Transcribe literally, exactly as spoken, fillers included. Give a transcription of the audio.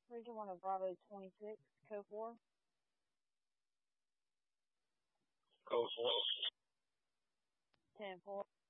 Region one of Bravo twenty-six, code four. Code four. ten four.